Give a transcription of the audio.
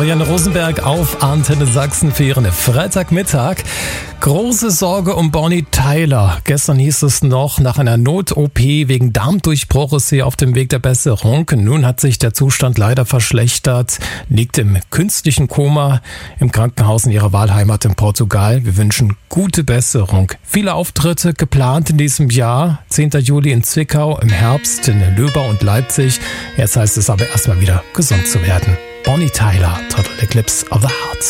Florian Rosenberg auf Antenne Sachsen für Ihren Freitagmittag. Große Sorge um Bonnie Tyler. Gestern hieß es noch, nach einer Not-OP wegen Darmdurchbruch ist sie auf dem Weg der Besserung. Nun hat sich der Zustand leider verschlechtert, liegt im künstlichen Koma im Krankenhaus in ihrer Wahlheimat in Portugal. Wir wünschen gute Besserung. Viele Auftritte geplant in diesem Jahr. 10. Juli in Zwickau, im Herbst in Löbau und Leipzig. Jetzt heißt es aber erstmal wieder gesund zu werden. Bonnie Tyler, Total Eclipse of the Heart.